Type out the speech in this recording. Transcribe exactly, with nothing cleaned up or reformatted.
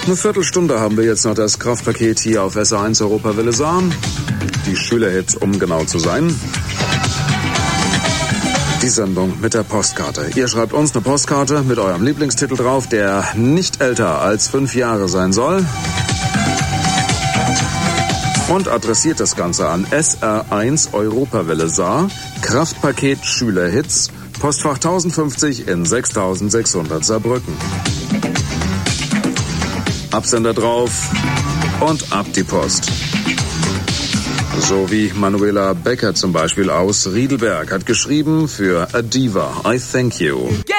Eine Viertelstunde haben wir jetzt noch das Kraftpaket hier auf S R eins Europawelle Saar. Die Schülerhits, um genau zu sein. Die Sendung mit der Postkarte. Ihr schreibt uns eine Postkarte mit eurem Lieblingstitel drauf, der nicht älter als fünf Jahre sein soll. Und adressiert das Ganze an S R eins Europawelle Saar, Kraftpaket Schülerhits, Postfach tausendfünfzig in sechstausendsechshundert Saarbrücken. Absender drauf und ab die Post. So wie Manuela Becker zum Beispiel aus Riedelberg hat geschrieben für A Diva, I Thank You.